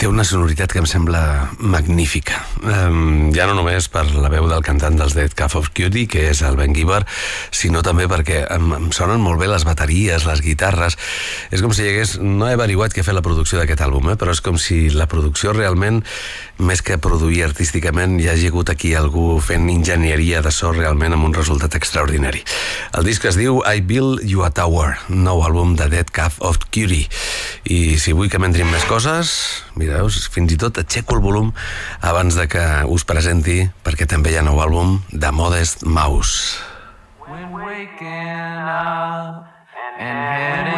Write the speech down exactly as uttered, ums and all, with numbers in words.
Té una sonoritat que em sembla magnífica. Um, ja no només per la veu del cantant dels Dead Calf of Cutie, que és el Ben Gibbard, sinó també perquè em, em sonen molt bé les bateries, les guitarres. És com si hi hagués... No he averiguat què ha fet la producció d'aquest àlbum, eh? Però és com si la producció realment, més que produir artísticament, hi hagi hagut aquí algú fent enginyeria de so realment amb un resultat extraordinari. El disc es diu I Build You a Tower, nou àlbum de Dead Calf of Cutie. I si vull que m'entrin més coses, mireu, fins i tot aixeco el volum abans de que us presenti, perquè també hi ha nou àlbum de Modest Mouse. When waking up and heading